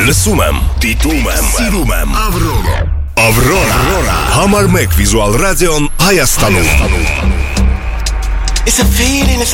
Լսում եմ, դիտում եմ, սիրում եմ Ավրորա Համար մեկ վիզուալ ռադիոն Հայաստանում It's a feeling, it's